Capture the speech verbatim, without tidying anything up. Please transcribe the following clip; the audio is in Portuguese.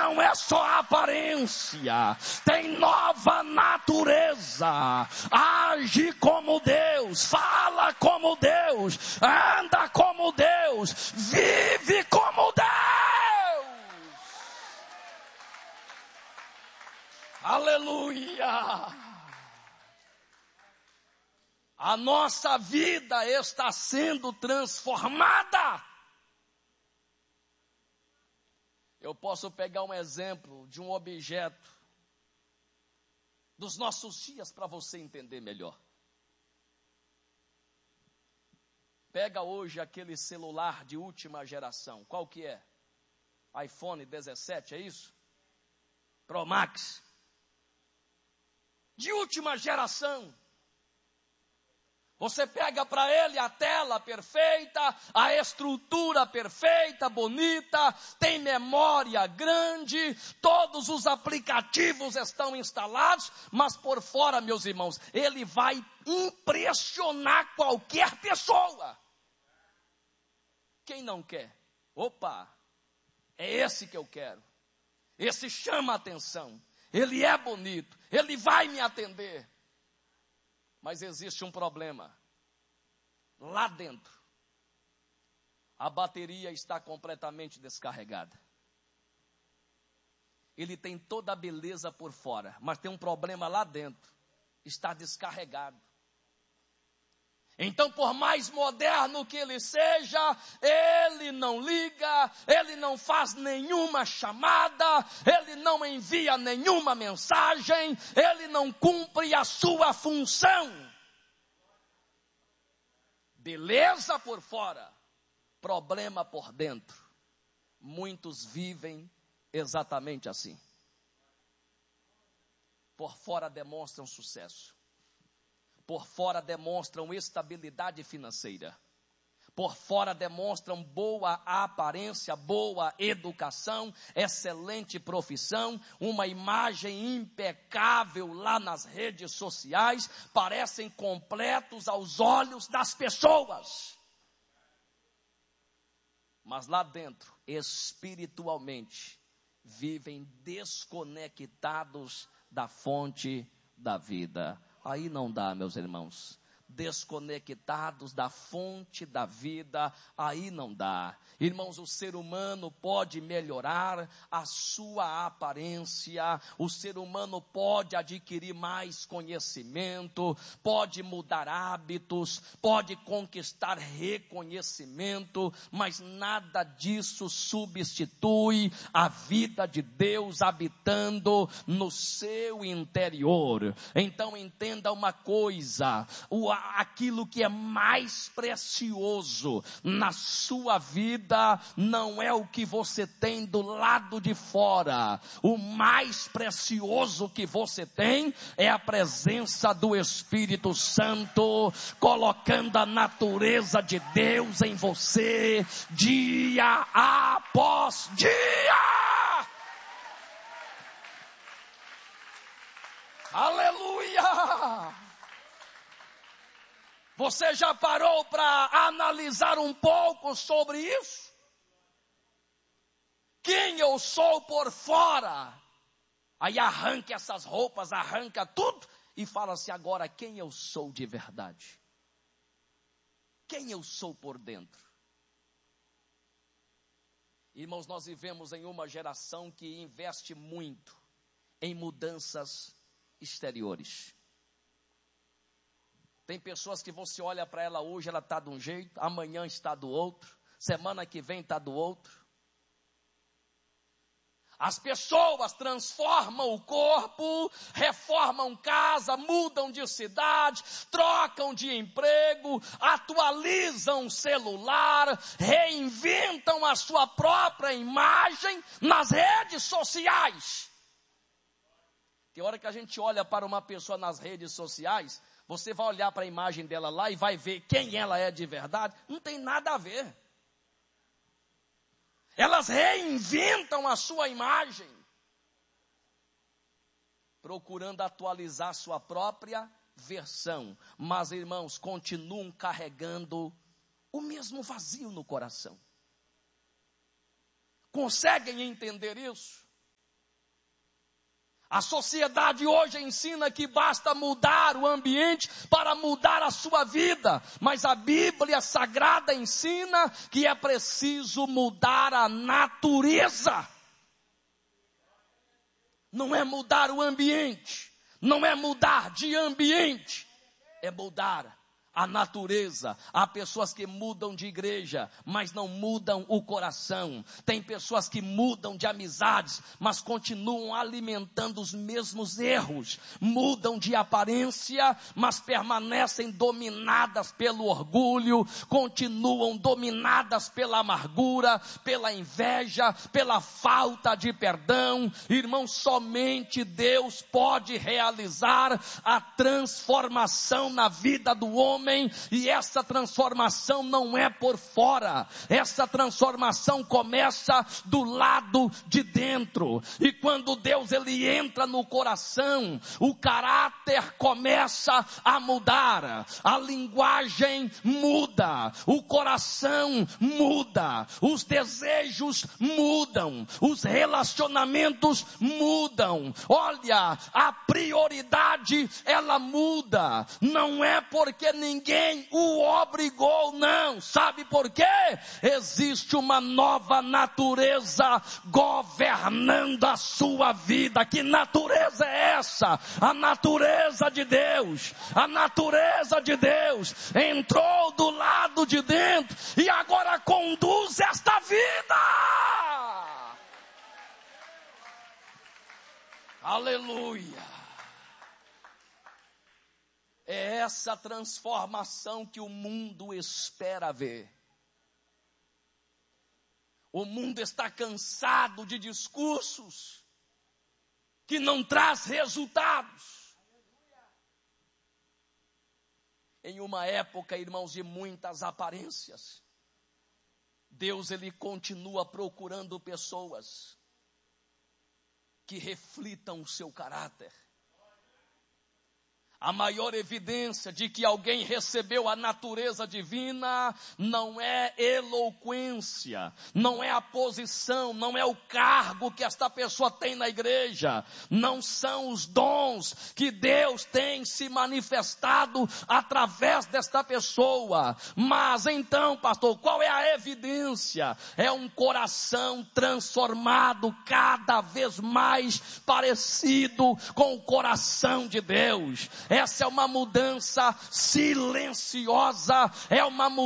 não é só aparência, tem nova natureza. Age como Deus, fala como Deus, anda como Deus, vive como Deus. Aleluia! A nossa vida está sendo transformada. Eu posso pegar um exemplo de um objeto dos nossos dias para você entender melhor. Pega hoje aquele celular de última geração. Qual que é? iPhone dezessete, é isso? Pro Max. De última geração. Você pega para ele a tela perfeita, a estrutura perfeita, bonita, tem memória grande, todos os aplicativos estão instalados, mas por fora, meus irmãos, ele vai impressionar qualquer pessoa. Quem não quer? Opa, é esse que eu quero. Esse chama a atenção, ele é bonito, ele vai me atender. Mas existe um problema. Lá dentro, a bateria está completamente descarregada. Ele tem toda a beleza por fora, mas tem um problema lá dentro. Está descarregado. Então, por mais moderno que ele seja, ele não liga, ele não faz nenhuma chamada, ele não envia nenhuma mensagem, ele não cumpre a sua função. Beleza por fora, problema por dentro. Muitos vivem exatamente assim. Por fora demonstram sucesso. Por fora demonstram estabilidade financeira. Por fora demonstram boa aparência, boa educação, excelente profissão, uma imagem impecável lá nas redes sociais, parecem completos aos olhos das pessoas. Mas lá dentro, espiritualmente, vivem desconectados da fonte da vida. Aí não dá, meus irmãos. Desconectados da fonte da vida, aí não dá. Irmãos, o ser humano pode melhorar a sua aparência, o ser humano pode adquirir mais conhecimento, pode mudar hábitos, pode conquistar reconhecimento, mas nada disso substitui a vida de Deus habitando no seu interior. Então entenda uma coisa, o aquilo que é mais precioso na sua vida não é o que você tem do lado de fora. O mais precioso que você tem é a presença do Espírito Santo, colocando a natureza de Deus em você, dia após dia. Aleluia! Você já parou para analisar um pouco sobre isso? Quem eu sou por fora? Aí arranca essas roupas, arranca tudo e fala assim, agora quem eu sou de verdade? Quem eu sou por dentro? Irmãos, nós vivemos em uma geração que investe muito em mudanças exteriores. Tem pessoas que você olha para ela hoje, ela está de um jeito, amanhã está do outro, semana que vem está do outro. As pessoas transformam o corpo, reformam casa, mudam de cidade, trocam de emprego, atualizam o celular, reinventam a sua própria imagem nas redes sociais. Tem hora que a gente olha para uma pessoa nas redes sociais, você vai olhar para a imagem dela lá e vai ver quem ela é de verdade. Não tem nada a ver. Elas reinventam a sua imagem, procurando atualizar sua própria versão. Mas, irmãos, continuam carregando o mesmo vazio no coração. Conseguem entender isso? A sociedade hoje ensina que basta mudar o ambiente para mudar a sua vida. Mas a Bíblia Sagrada ensina que é preciso mudar a natureza. Não é mudar o ambiente, não é mudar de ambiente, é mudar a natureza. Há pessoas que mudam de igreja, mas não mudam o coração. Tem pessoas que mudam de amizades, mas continuam alimentando os mesmos erros. Mudam de aparência, mas permanecem dominadas pelo orgulho, continuam dominadas pela amargura, pela inveja, pela falta de perdão. Irmão, somente Deus pode realizar a transformação na vida do homem. E essa transformação não é por fora, essa transformação começa do lado de dentro. E quando Deus ele entra no coração, o caráter começa a mudar, a linguagem muda, o coração muda, os desejos mudam, os relacionamentos mudam. Olha, a prioridade ela muda, não é porque ninguém Ninguém o obrigou, não. Sabe por quê? Existe uma nova natureza governando a sua vida. Que natureza é essa? A natureza de Deus. A natureza de Deus entrou do lado de dentro e agora conduz esta vida. Aleluia. É essa transformação que o mundo espera ver. O mundo está cansado de discursos que não traz resultados. Em uma época, irmãos, de muitas aparências, Deus ele continua procurando pessoas que reflitam o seu caráter. A maior evidência de que alguém recebeu a natureza divina não é eloquência, não é a posição, não é o cargo que esta pessoa tem na igreja, não são os dons que Deus tem se manifestado através desta pessoa. Mas então, pastor, qual é a evidência? É um coração transformado cada vez mais parecido com o coração de Deus. Essa é uma mudança silenciosa, é uma mudança